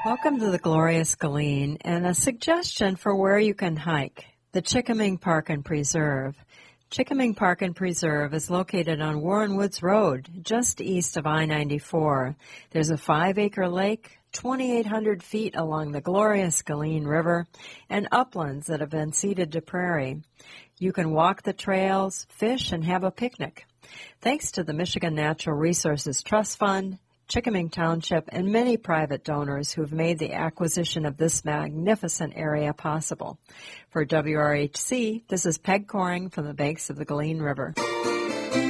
Welcome to the glorious Galeen and a suggestion for where you can hike, the Chikaming Park and Preserve. Chikaming Park and Preserve is located on Warren Woods Road, just east of I-94. There's a 5-acre lake, 2,800 feet along the glorious Galeen River, and uplands that have been ceded to prairie. You can walk the trails, fish, and have a picnic. Thanks to the Michigan Natural Resources Trust Fund, Chikaming Township, and many private donors who have made the acquisition of this magnificent area possible. For WRHC, this is Peg Coring from the banks of the Galeen River.